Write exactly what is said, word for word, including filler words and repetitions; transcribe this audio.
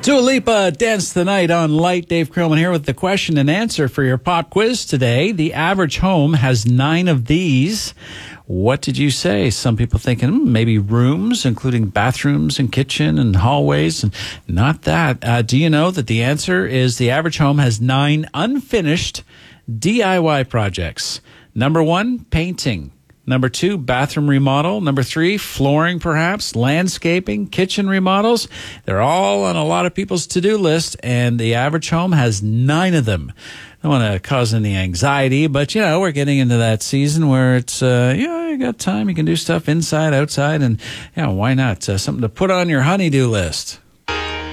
Dua Lipa, Dance the Night on Light. Dave Krillman here with the question and answer for your pop quiz today. The average home has nine of these. What did you say? Some people thinking hmm, maybe rooms, including bathrooms and kitchen and hallways, and not that. Uh, do you know that the answer is the average home has nine unfinished D I Y projects? Number one, painting. Number two, bathroom remodel. Number three, flooring perhaps, landscaping, kitchen remodels. They're all on a lot of people's to-do list, and the average home has nine of them. I don't want to cause any anxiety, but, you know, we're getting into that season where it's, uh, you know, you got time, you can do stuff inside, outside, and, you know, why not? Uh, something to put on your honey-do list.